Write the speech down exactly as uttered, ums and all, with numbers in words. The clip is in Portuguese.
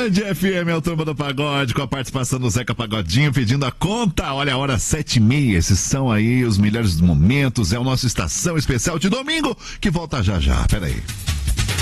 Band F M é o Turma do Pagode, com a participação do Zeca Pagodinho pedindo a conta. Olha a hora, sete e meia. Esses são aí os melhores momentos. É o nosso Estação Especial de domingo, que volta já já. Pera aí.